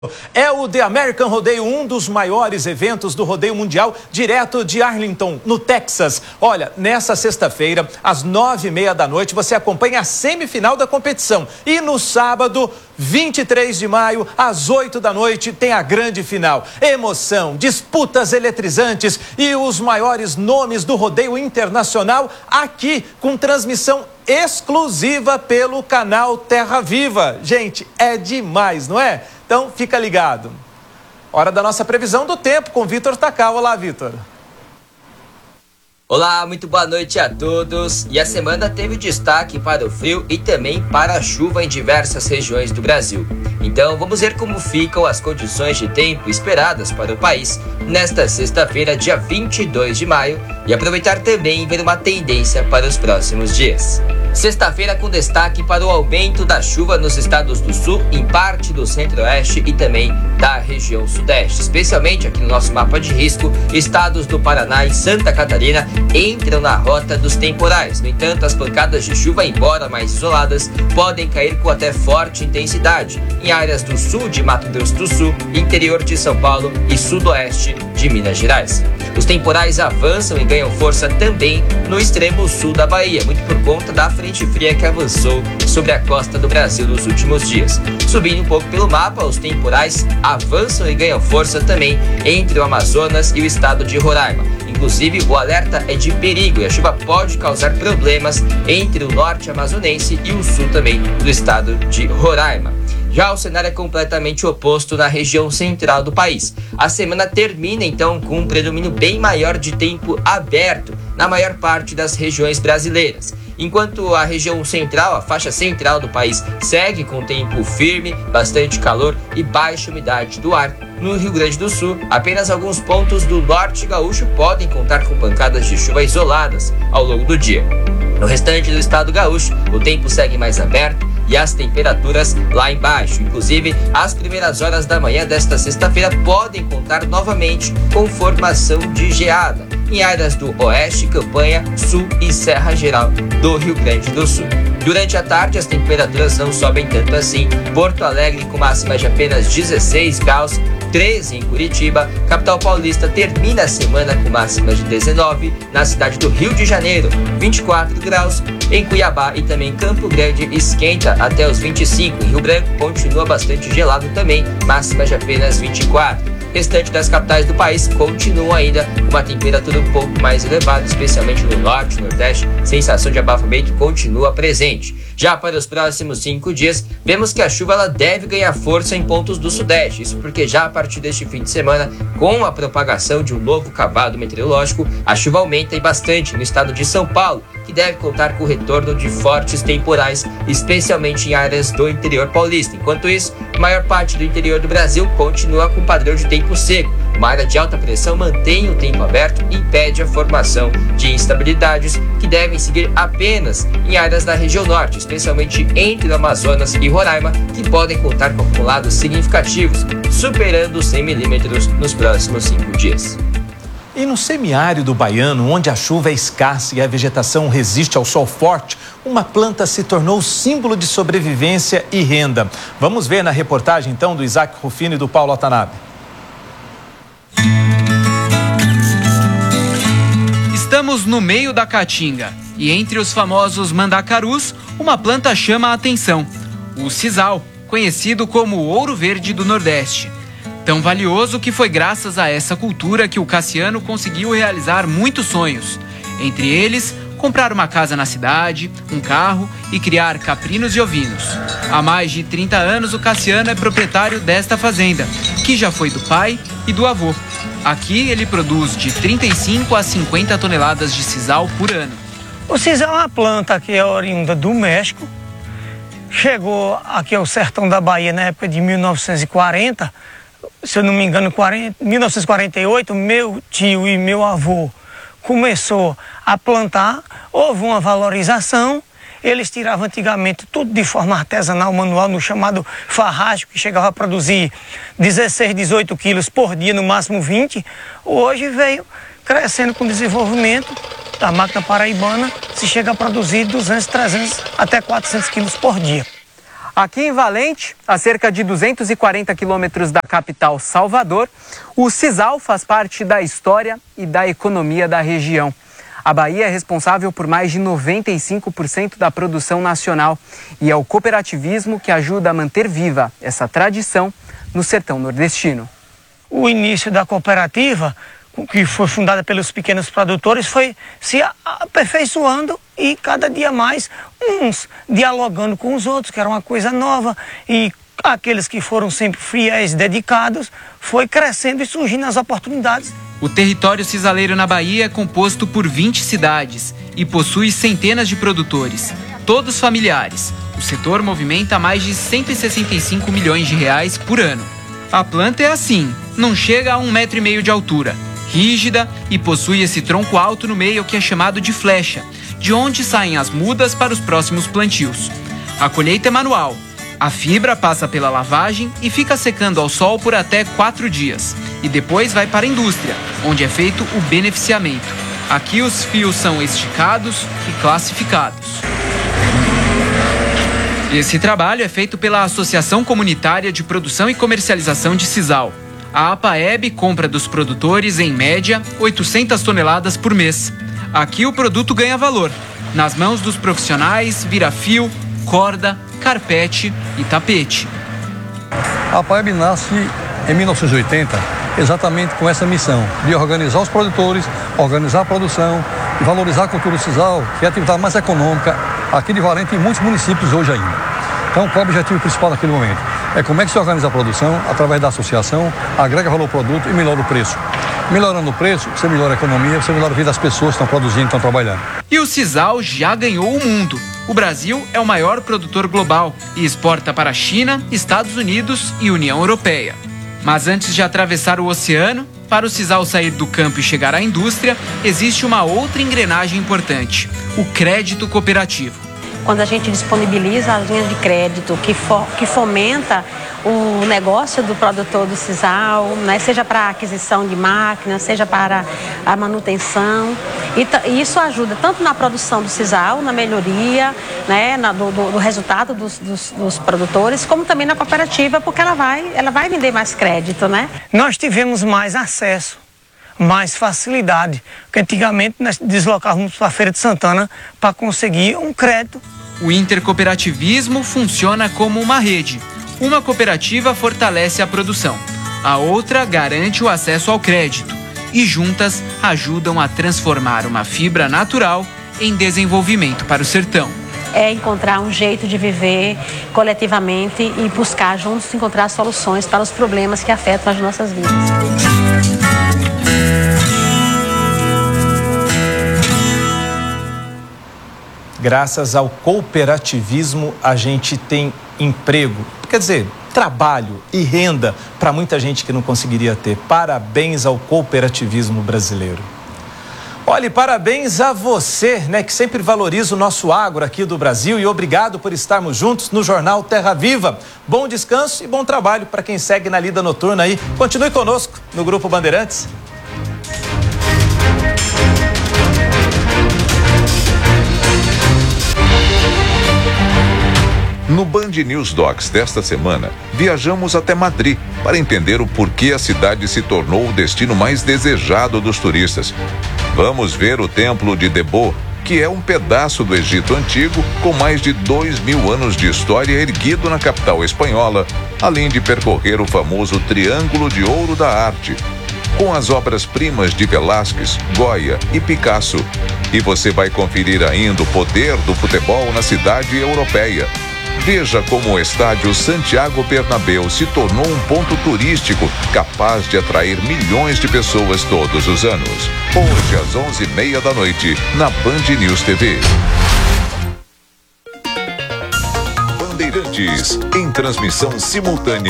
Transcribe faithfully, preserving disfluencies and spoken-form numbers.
É o The American Rodeio, um dos maiores eventos do rodeio mundial, direto de Arlington, no Texas. Olha, nessa sexta-feira, às nove e meia da noite, você acompanha a semifinal da competição. E no sábado, vinte e três de maio, às oito da noite, tem a grande final. Emoção, disputas eletrizantes e os maiores nomes do rodeio internacional aqui, com transmissão exclusiva pelo canal Terra Viva. Gente, é demais, não é? Então, fica ligado. Hora da nossa previsão do tempo com Vitor Takal. Olá, Vitor. Olá, muito boa noite a todos. E a semana teve destaque para o frio e também para a chuva em diversas regiões do Brasil. Então, vamos ver como ficam as condições de tempo esperadas para o país nesta sexta-feira, dia vinte e dois de maio, e aproveitar também e ver uma tendência para os próximos dias. Sexta-feira com destaque para o aumento da chuva nos estados do sul, em parte do centro-oeste e também da região sudeste. Especialmente aqui no nosso mapa de risco, estados do Paraná e Santa Catarina entram na rota dos temporais. No entanto, as pancadas de chuva, embora mais isoladas, podem cair com até forte intensidade em áreas do sul de Mato Grosso do Sul, interior de São Paulo e sudoeste de Minas Gerais. Os temporais avançam e ganham força também no extremo sul da Bahia, muito por conta da frente fria que avançou sobre a costa do Brasil nos últimos dias. Subindo um pouco pelo mapa, os temporais avançam e ganham força também entre o Amazonas e o estado de Roraima. Inclusive, o alerta é de perigo e a chuva pode causar problemas entre o norte amazonense e o sul também do estado de Roraima. Já o cenário é completamente oposto na região central do país. A semana termina então com um predomínio bem maior de tempo aberto na maior parte das regiões brasileiras. Enquanto a região central, a faixa central do país, segue com tempo firme, bastante calor e baixa umidade do ar. No Rio Grande do Sul, apenas alguns pontos do norte gaúcho podem contar com pancadas de chuva isoladas ao longo do dia. No restante do estado gaúcho, o tempo segue mais aberto e as temperaturas lá embaixo. Inclusive, as primeiras horas da manhã desta sexta-feira podem contar novamente com formação de geada em áreas do oeste, campanha, sul e serra geral do Rio Grande do Sul. Durante a tarde, as temperaturas não sobem tanto assim. Porto Alegre com máxima de apenas dezesseis graus, treze em Curitiba. Capital paulista termina a semana com máxima de dezenove. Na cidade do Rio de Janeiro, vinte e quatro graus. Em Cuiabá e também Campo Grande esquenta até os vinte e cinco. Em Rio Branco continua bastante gelado também, máxima de apenas vinte e quatro. Restante das capitais do país continuam ainda com uma temperatura um pouco mais elevada, especialmente no norte e nordeste. Sensação de abafamento continua presente. Já para os próximos cinco dias, vemos que a chuva ela deve ganhar força em pontos do sudeste. Isso porque já a partir deste fim de semana, com a propagação de um novo cavado meteorológico, a chuva aumenta e bastante no estado de São Paulo, que deve contar com o retorno de fortes temporais, especialmente em áreas do interior paulista. Enquanto isso, a maior parte do interior do Brasil continua com padrão de tempo seco. Uma área de alta pressão mantém o tempo aberto e impede a formação de instabilidades que devem seguir apenas em áreas da região norte, especialmente entre o Amazonas e Roraima, que podem contar com acumulados significativos, superando cem milímetros nos próximos cinco dias. E no semiárido baiano, onde a chuva é escassa e a vegetação resiste ao sol forte, uma planta se tornou símbolo de sobrevivência e renda. Vamos ver na reportagem, então, do Isaac Rufino e do Paulo Watanabe. Estamos no meio da Caatinga e entre os famosos mandacarus, uma planta chama a atenção. O sisal, conhecido como ouro verde do Nordeste. Tão valioso que foi graças a essa cultura que o Cassiano conseguiu realizar muitos sonhos. Entre eles, comprar uma casa na cidade, um carro e criar caprinos e ovinos. Há mais de trinta anos, o Cassiano é proprietário desta fazenda, que já foi do pai e do avô. Aqui ele produz de trinta e cinco a cinquenta toneladas de sisal por ano. O sisal é uma planta que é oriunda do México. Chegou aqui ao sertão da Bahia na época de mil novecentos e quarenta. Se eu não me engano, mil novecentos e quarenta e oito, meu tio e meu avô começou a plantar, houve uma valorização. Eles tiravam antigamente tudo de forma artesanal, manual, no chamado farracho, que chegava a produzir dezesseis, dezoito quilos por dia, no máximo vinte. Hoje veio crescendo com o desenvolvimento da máquina paraibana, se chega a produzir duzentos, trezentos, até quatrocentos quilos por dia. Aqui em Valente, a cerca de duzentos e quarenta quilômetros da capital Salvador, o sisal faz parte da história e da economia da região. A Bahia é responsável por mais de noventa e cinco por cento da produção nacional e é o cooperativismo que ajuda a manter viva essa tradição no sertão nordestino. O início da cooperativa, que foi fundada pelos pequenos produtores, foi se aperfeiçoando e cada dia mais uns dialogando com os outros, que era uma coisa nova, e aqueles que foram sempre fiéis, dedicados, foi crescendo e surgindo as oportunidades. O território cisaleiro na Bahia é composto por vinte cidades e possui centenas de produtores, todos familiares. O setor movimenta mais de cento e sessenta e cinco milhões de reais por ano. A planta é assim, não chega a um metro e meio de altura, rígida e possui esse tronco alto no meio que é chamado de flecha, de onde saem as mudas para os próximos plantios. A colheita é manual. A fibra passa pela lavagem e fica secando ao sol por até quatro dias. E depois vai para a indústria, onde é feito o beneficiamento. Aqui os fios são esticados e classificados. Esse trabalho é feito pela Associação Comunitária de Produção e Comercialização de Sisal. A APAEB compra dos produtores, em média, oitocentas toneladas por mês. Aqui o produto ganha valor. Nas mãos dos profissionais, vira fio, corda, carpete e tapete. A APAEB nasce em mil novecentos e oitenta exatamente com essa missão de organizar os produtores, organizar a produção e valorizar a cultura do sisal, que é a atividade mais econômica aqui de Valente e em muitos municípios hoje ainda. Então, qual é o objetivo principal naquele momento? É como é que se organiza a produção através da associação, agrega valor ao produto e melhora o preço. Melhorando o preço, você melhora a economia, você melhora a vida das pessoas que estão produzindo, estão trabalhando. E o sisal já ganhou o mundo. O Brasil é o maior produtor global e exporta para a China, Estados Unidos e União Europeia. Mas antes de atravessar o oceano, para o sisal sair do campo e chegar à indústria, existe uma outra engrenagem importante: o crédito cooperativo. Quando a gente disponibiliza as linhas de crédito que, for, que fomenta o negócio do produtor do sisal, né, seja para a aquisição de máquinas, seja para a manutenção, e, e isso ajuda tanto na produção do sisal, na melhoria, né, na, do, do, do resultado dos, dos, dos produtores, como também na cooperativa, porque ela vai, ela vai vender mais crédito, né? Nós tivemos mais acesso, mais facilidade, porque antigamente nós deslocávamos para a Feira de Santana para conseguir um crédito. O intercooperativismo funciona como uma rede. Uma cooperativa fortalece a produção, a outra garante o acesso ao crédito e juntas ajudam a transformar uma fibra natural em desenvolvimento para o sertão. É encontrar um jeito de viver coletivamente e buscar juntos encontrar soluções para os problemas que afetam as nossas vidas. Graças ao cooperativismo, a gente tem emprego, quer dizer, trabalho e renda para muita gente que não conseguiria ter. Parabéns ao cooperativismo brasileiro. Olha, e parabéns a você, né, que sempre valoriza o nosso agro aqui do Brasil, e obrigado por estarmos juntos no Jornal Terra Viva. Bom descanso e bom trabalho para quem segue na lida noturna aí. Continue conosco no Grupo Bandeirantes. No Band News Docs desta semana, viajamos até Madrid para entender o porquê a cidade se tornou o destino mais desejado dos turistas. Vamos ver o Templo de Debo, que é um pedaço do Egito Antigo com mais de dois mil anos de história erguido na capital espanhola, além de percorrer o famoso Triângulo de Ouro da Arte, com as obras-primas de Velázquez, Goya e Picasso. E você vai conferir ainda o poder do futebol na cidade europeia. Veja como o estádio Santiago Bernabéu se tornou um ponto turístico capaz de atrair milhões de pessoas todos os anos. Hoje, às onze e meia da noite, na Band News T V. Bandeirantes, em transmissão simultânea